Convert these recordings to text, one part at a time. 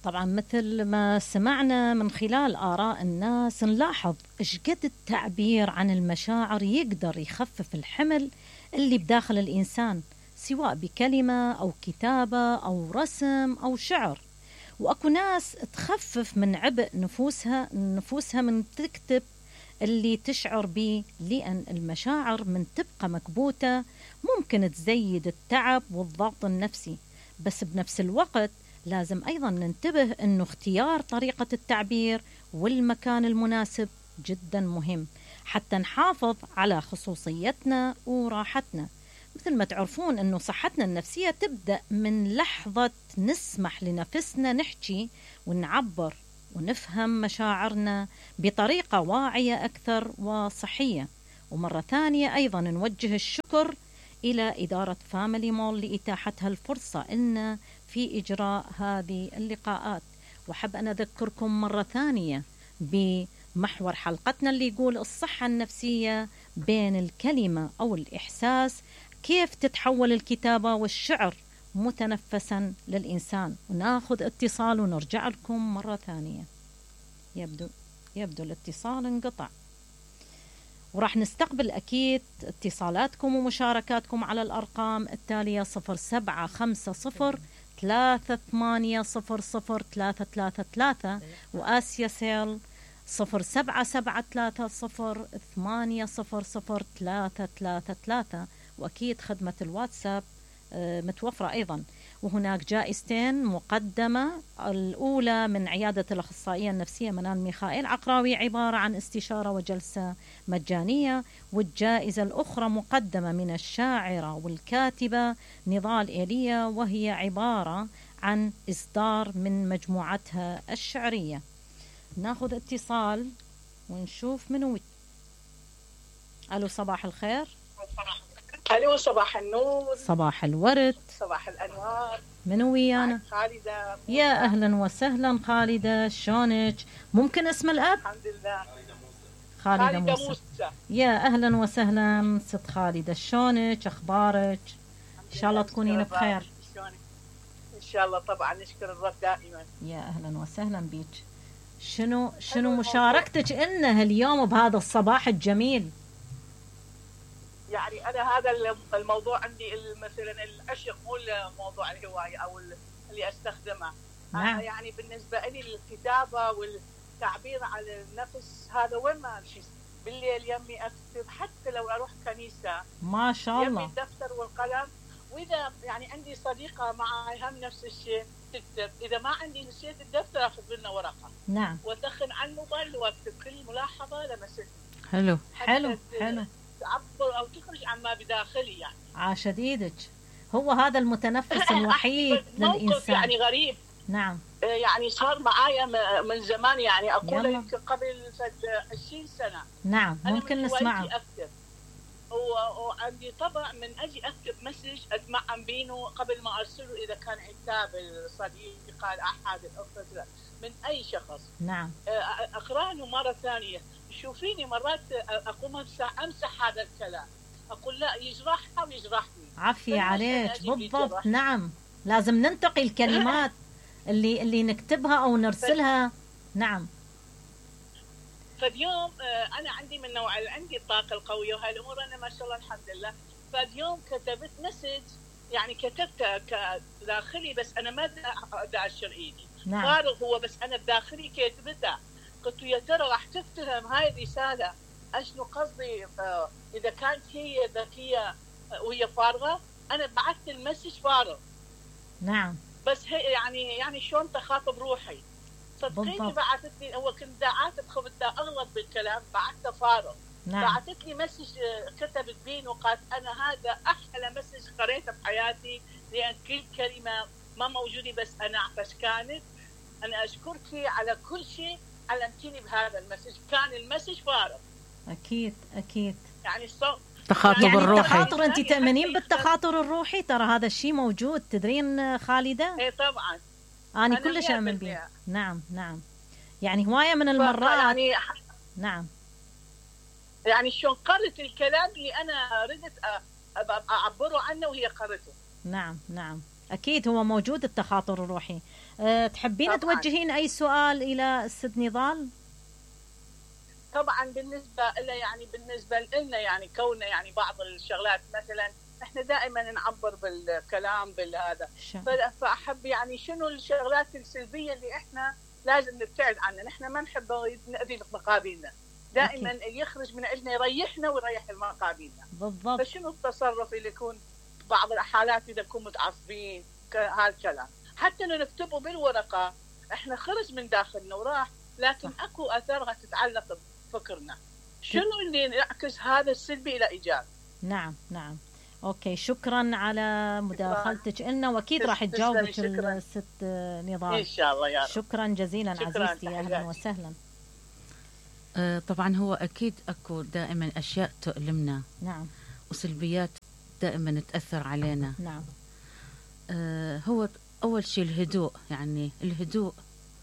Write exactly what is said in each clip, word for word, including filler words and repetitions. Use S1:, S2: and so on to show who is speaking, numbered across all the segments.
S1: طبعا مثل ما سمعنا من خلال آراء الناس، نلاحظ إيش قد التعبير عن المشاعر يقدر يخفف الحمل اللي بداخل الإنسان، سواء بكلمة أو كتابة أو رسم أو شعر. وأكو ناس تخفف من عبء نفوسها نفوسها من تكتب اللي تشعر به، لأن المشاعر من تبقى مكبوتة ممكن تزيد التعب والضغط النفسي. بس بنفس الوقت لازم أيضا ننتبه أنه اختيار طريقة التعبير والمكان المناسب جدا مهم، حتى نحافظ على خصوصيتنا وراحتنا. مثل ما تعرفون أنه صحتنا النفسية تبدأ من لحظة نسمح لنفسنا نحكي ونعبر ونفهم مشاعرنا بطريقة واعية أكثر وصحية. ومرة ثانية أيضا نوجه الشكر إلى إدارة فاميلي مول لإتاحتها الفرصة إن في إجراء هذه اللقاءات. وحب أن أذكركم مرة ثانية بمحور حلقتنا اللي يقول الصحة النفسية بين الكلمة أو الإحساس، كيف تتحول الكتابة والشعر متنفسا للإنسان. وناخذ اتصال ونرجع لكم مرة ثانية. يبدو يبدو الاتصال انقطع، وراح نستقبل أكيد اتصالاتكم ومشاركاتكم على الأرقام التالية: صفر سبعة خمسة صفر ثلاثة ثمانية صفر صفر ثلاثة ثلاثة ثلاثة، وآسيا سيل صفر سبعة سبعة ثلاثة صفر ثمانية صفر صفر ثلاثة ثلاثة ثلاثة. وأكيد خدمة الواتساب متوفرة أيضا. وهناك جائزتين مقدمة، الأولى من عيادة الأخصائية النفسية منال ميخائيل عقراوي، عبارة عن استشارة وجلسة مجانية، والجائزة الأخرى مقدمة من الشاعرة والكاتبة نضال إيليا، وهي عبارة عن إصدار من مجموعتها الشعرية. ناخذ اتصال ونشوف منو. ألو، صباح الخير.
S2: الو، صباح النور،
S1: صباح الورد،
S2: صباح الانوار.
S1: منو ويانا؟
S2: خالده.
S1: يا اهلا وسهلا خالده، شلونك؟ ممكن اسم الاب؟
S2: الحمد لله.
S1: خالده,
S2: خالده
S1: موسى.
S2: موسى.
S1: يا اهلا وسهلا ست خالده، شلونك؟ اخبارك؟ ان شاء الله تكونين بخير.
S2: شلونك؟ ان شاء الله طبعا، نشكر الرب دائما.
S1: يا اهلا وسهلا بيك. شنو شنو مشاركتك لنا اليوم بهذا الصباح الجميل؟
S2: يعني أنا هذا الموضوع عندي مثلا العشق، مو الموضوع الهواية أو اللي أستخدمه.
S1: نعم.
S2: يعني بالنسبة لي الكتابة والتعبير عن النفس هذا وين ما أمشي بالليل يمي أكتب، حتى لو أروح كنيسة
S1: ما شاء الله
S2: يمي الدفتر والقلم. وإذا يعني عندي صديقة معي هم نفس الشيء تكتب، إذا ما عندي نسيت الدفتر أخذ منه ورقة.
S1: نعم.
S2: وأدخن على الموبايل وأكتب كل ملاحظة لمست.
S1: حلو حلو حلو.
S2: تعبر أو تخرج عما بداخلي يعني.
S1: عاشت ايدك. هو هذا المتنفس الوحيد للإنسان.
S2: يعني غريب.
S1: نعم.
S2: يعني صار معايا من زمان، يعني أقول يمكن قبل عشرين سنة.
S1: نعم، ممكن نسمعه.
S2: أنا أكتب، وعندي طبع من أجي أكتب مسج أتمعن بينه قبل ما أرسله، إذا كان عتاب الصديق الأحد الأخت من أي شخص.
S1: نعم.
S2: أقرأ له مرة ثانية. شوفيني مرات أقوم أمسح, أمسح هذا الكلام، أقول لا يجرحها ويجرحني.
S1: عفي عليك، بالضبط. نعم، لازم ننتقي الكلمات اللي اللي نكتبها أو نرسلها. ف... نعم.
S2: فاليوم أنا عندي من نوع عندي الطاقة القوية وهالأمور، أنا ما شاء الله الحمد لله. فاليوم كتبت مسج، يعني كتبتها كداخلي، بس أنا ما دا أشر إيدي.
S1: نعم.
S2: فارغ هو، بس أنا بداخلي كتبتها. قلت يا ترى راح تفتهم هاي الرسالة أشنو قصدي. إذا كانت هي ذكية وهي فارغة، أنا بعثت المسج فارغ.
S1: نعم.
S2: بس هي يعني يعني شلون تخاطب روحي. صدقيني بعثت لي، هو كنت دعاتب خبت أغلط بالكلام، بعثته فارغ.
S1: نعم.
S2: بعثت لي مسج كتبت بين وقالت أنا هذا أحلى مسج قريته بحياتي، لأن كل كلمة ما موجودة، بس أنا أعرف كانت. أنا أشكرك على كل شيء علمتيني بهذا المسج. كان المسج فارغ.
S1: أكيد أكيد.
S2: يعني الصوت
S1: تخاطب يعني الروحي. التخاطر، أنت تؤمنين بالتخاطر الروحي؟ ترى هذا الشيء موجود، تدرين خالدة؟
S2: إيه طبعا.
S1: أنا كلش أؤمن به. نعم نعم. يعني هواية من المرات.
S2: يعني
S1: نعم.
S2: يعني شلون قرت الكلام اللي أنا ردت أعبره عنه وهي قرته.
S1: نعم نعم. أكيد هو موجود التخاطر الروحي. أه تحبين
S2: طبعاً.
S1: توجهين أي سؤال إلى الست نضال؟
S2: طبعا بالنسبه لنا يعني بالنسبه لنا يعني كوننا يعني بعض الشغلات مثلا احنا دائما نعبر بالكلام بالهذا، فاحب يعني شنو الشغلات السلبيه اللي احنا لازم نبتعد عنها، نحن ما نحب نأذي مقابلنا، دائما أكيد. يخرج من عندنا يريحنا ويريح المقابلنا
S1: بالضبط.
S2: فشنو التصرف اللي يكون بعض الحالات اذا نكون متعصبين هالكلام، حتى لو نكتبه بالورقه احنا خرج من داخلنا وراح، لكن صح. اكو اثرها تتعلق بفكرنا، شنو اللي يعكس هذا السلبي الى ايجابي.
S1: نعم نعم اوكي، شكرا على مداخلتك لنا، واكيد راح تجاوبك الست نضال
S2: ان شاء الله يا رب.
S1: شكرا جزيلا شكرا عزيزتي، اهلا وسهلا.
S3: آه طبعا هو اكيد اكو دائما اشياء تؤلمنا،
S1: نعم،
S3: وسلبيات دائما تاثر علينا.
S1: نعم.
S3: آه هو اول شيء الهدوء، يعني الهدوء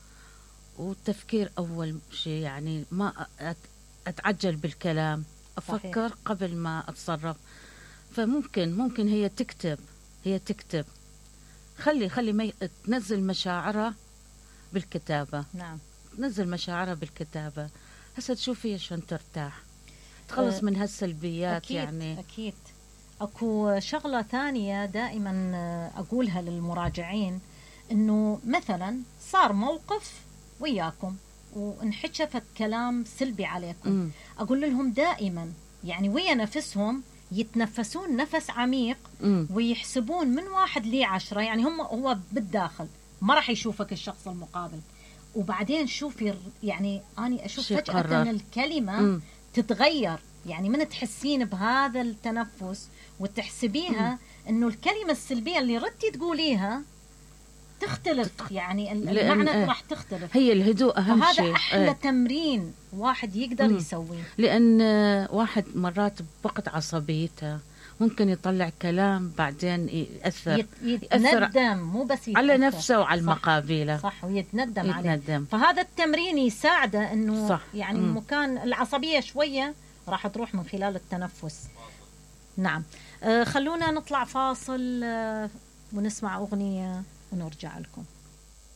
S3: والتفكير اول شيء، يعني ما اتعجل بالكلام، افكر صحيح. قبل ما اتصرف. فممكن ممكن هي تكتب هي تكتب خلي خلي ما تنزل مشاعرها بالكتابة.
S1: نعم،
S3: تنزل مشاعرها بالكتابة، هسه تشوفي عشان ترتاح، تخلص أه من هالسلبيات.
S1: أكيد
S3: يعني
S1: أكيد. أكو شغلة ثانية دائما أقولها للمراجعين، إنه مثلا صار موقف وياكم وانحشفت كلام سلبي عليكم، م. أقول لهم دائما يعني ويا نفسهم يتنفسون نفس عميق م. ويحسبون من واحد لعشرة، يعني هم هو بالداخل ما راح يشوفك الشخص المقابل، وبعدين شوفي يعني أنا أشوف فجأة أن الكلمة م. تتغير، يعني من تحسين بهذا التنفس وتحسبيها م. أنه الكلمة السلبية اللي ردتي تقوليها تختلف، يعني المعنى راح تختلف.
S3: هي الهدوء أهم
S1: شيء،
S3: شيء.
S1: وهذا أحلى اه. تمرين واحد يقدر م. يسويه،
S3: لأن واحد مرات بوقت عصبيته ممكن يطلع كلام بعدين يأثر
S1: يتندم، مو بس
S3: يتأثر على نفسه وعلى المقابله.
S1: صح، ويتندم,
S3: يتندم
S1: عليه. فهذا التمرين يساعده انه صح. يعني م. مكان العصبيه شويه راح تروح من خلال التنفس. نعم. آه خلونا نطلع فاصل آه ونسمع اغنيه ونرجع لكم.